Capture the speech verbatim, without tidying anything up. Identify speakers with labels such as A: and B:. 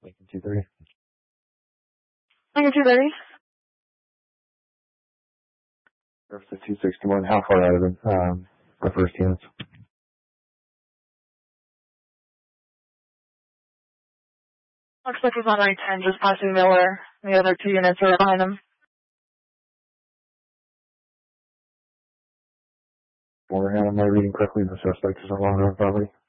A: Lincoln two thirty.
B: Lincoln two thirty.
A: Surface two sixty-one. How far out of the, um, the first units?
B: Looks like he's on I ten, just passing Miller. The other two units are behind him.
A: Overhead, am I reading correctly? The suspect is no longer on property.